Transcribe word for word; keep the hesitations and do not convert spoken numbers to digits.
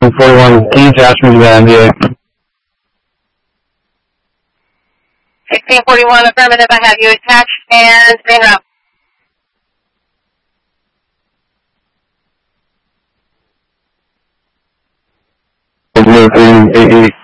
forty-one, can you attach me to the N D A? sixteen forty-one, affirmative, I have you attached and main route. zero three eight eight.